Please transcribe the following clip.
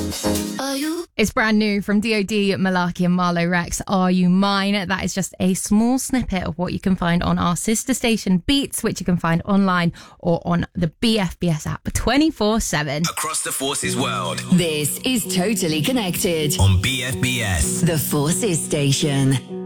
It's brand new from DOD, Malarkey and Marlo Rex, Are You Mine? That is just a small snippet of what you can find on our sister station Beats, which you can find online or on the BFBS app 24/7. Across the Forces world. This is Totally Connected on BFBS. The Forces Station.